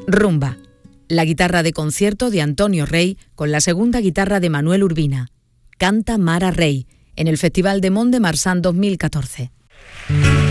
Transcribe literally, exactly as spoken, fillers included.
Rumba, la guitarra de concierto de Antonio Rey con la segunda guitarra de Manuel Urbina. Canta Mara Rey, en el Festival de Mont de Marsan dos mil catorce.